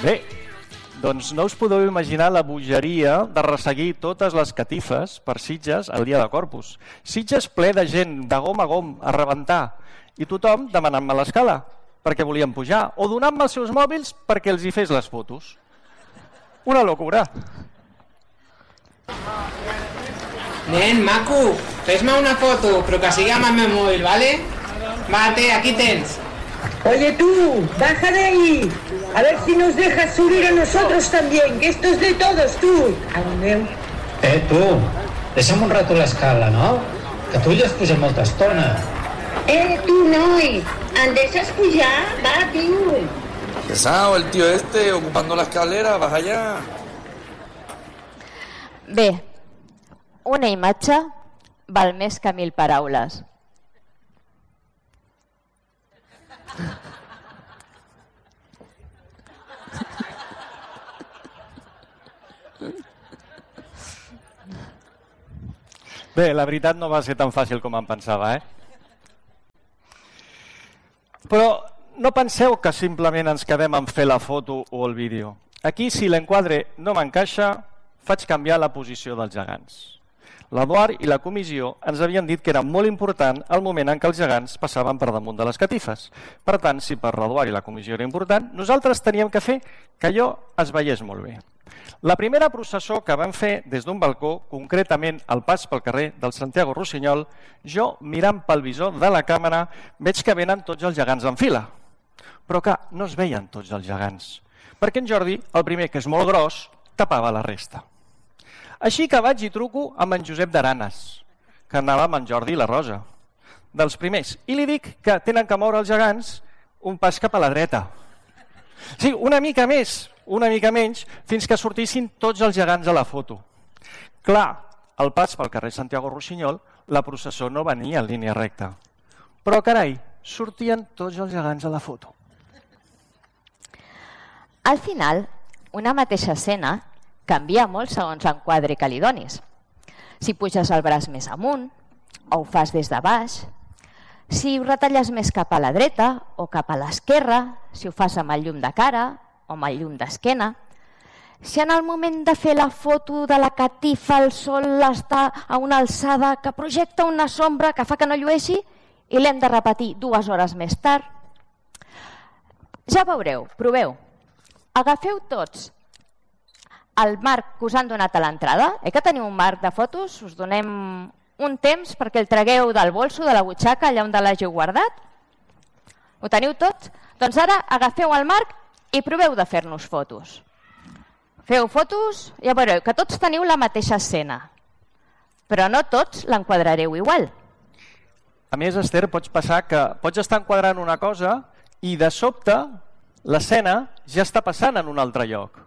Bé, doncs no us podeu imaginar la bogeria de resseguir totes les catifes per Sitges el dia de Corpus. Sitges ple de gent, de gom a gom, a rebentar, i tothom demanant-me l'escala perquè volien pujar, o donant-me els seus mòbils perquè els hi fes les fotos. Una locura. Nen, maco, fes-me una foto, però que sigui amb el meu mòbil, ¿vale? Vate, aquí tens. Oye tú, baja de ahí. A ver si nos dejas subir a nosotros también, que esto es de todos, tú. Andeu. Tu, deixa'm un rato l'escala, no? Que tu ja has pujat molta estona. Tu, noi, ¿em deixes pujar? Va, tio. Pesado el tío este, ocupando la escalera, vas allá. Bé, una imatge val més que 1000 paraules. Bé, la veritat no va ser tan fàcil com em pensava, Però no penseu que simplement ens quedem en fer la foto o el vídeo. Aquí, si l'enquadre no m'encaixa, faig canviar la posició dels gegants. L'Eduard i la comissió ens havien dit que era molt important el moment en què els gegants passaven per damunt de les catifes. Per tant, si per l'Eduard i la comissió era important, nosaltres teníem que fer que allò es veiés molt bé. La primera processó que vam fer des d'un balcó, concretament al pas pel carrer del Santiago Rossinyol, jo, mirant pel visor de la càmera, veig que venen tots els gegants en fila. Però que no es veien tots els gegants, perquè en Jordi, el primer, que és molt gros, tapava la resta. Així que vaig i truco amb en Josep d'Aranes, que anava amb en Jordi i la Rosa, dels primers, i li dic que tenen que moure els gegants un pas cap a la dreta. Sí, una mica més, una mica menys, fins que sortissin tots els gegants a la foto. Clar, al pas pel carrer Santiago Rossinyol, la processó no venia en línia recta. Però, carai, sortien tots els gegants a la foto. Al final, una mateixa escena canvia molt segons l'enquadre que li donis. Si puges el braç més amunt, o ho fas des de baix, si ho retalles més cap a la dreta o cap a l'esquerra, si ho fas amb el llum de cara o amb el llum d'esquena, si en el moment de fer la foto de la catifa el sol està a una alçada que projecta una sombra que fa que no llueixi i l'hem de repetir 2 hores més tard. Ja veureu, proveu. Agafeu tots el marc que us han donat a l'entrada, que teniu un marc de fotos, us donem un temps perquè el tragueu del bolso, de la butxaca, allà on l'hàgiu guardat. Ho teniu tot? Doncs ara agafeu el marc i proveu de fer-nos fotos. Feu fotos, ja veureu que tots teniu la mateixa escena, però no tots l'enquadrareu igual. A més, Esther, pots passar que pots estar enquadrant una cosa i de sobte l'escena ja està passant en un altre lloc.